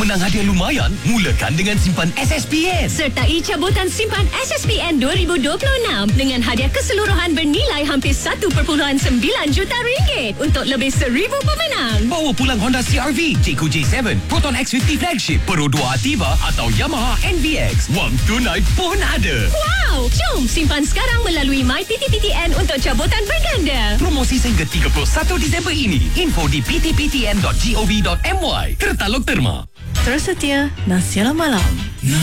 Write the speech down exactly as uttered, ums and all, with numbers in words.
menang hadiah lumayan? Mulakan dengan simpan S S P N. Sertai cabutan simpan S S P N dua ribu dua puluh enam dengan hadiah keseluruhan bernilai hampir satu perpuluhan sembilan juta ringgit untuk lebih seribu pemenang. Bawa pulang Honda C R V, Jayco J tujuh, Proton X lima puluh Flagship, Pro dua Ativa atau Yamaha N V X. Wang tunai pun ada. Wow! Jom simpan sekarang melalui My P T P T N untuk cabutan berganda. Promosi sehingga tiga puluh satu Disember ini. Info di p t p t n dot gov dot m y. Tertaluk terma. Tersedia Nasilah Malam.